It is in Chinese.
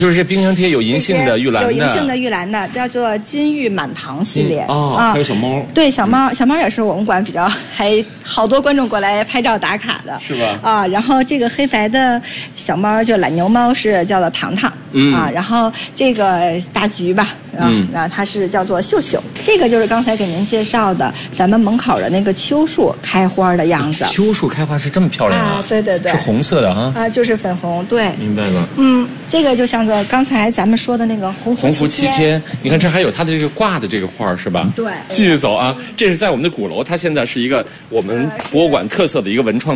就是这冰箱贴有银杏的、玉兰的， 有银杏的、玉兰的，叫做金玉满堂系列。 还有小猫。 对，小猫也是我们馆比较还好多观众过来拍照打卡的， 是吧？ 然后这个黑白的小猫就懒牛猫是叫做糖糖，然后这个大橘吧，它是叫做秀秀。这个就是刚才给您介绍的咱们门口的那个秋树开花的样子。 秋树开花是这么漂亮啊？ 对对对， 是红色的啊？ 就是粉红，对。 明白了。 这个就像做刚才咱们说的那个鸿福七天，你看这还有它的这个挂的这个画是吧？ 对。 继续走啊，这是在我们的鼓楼，它现在是一个我们博物馆特色的一个文创。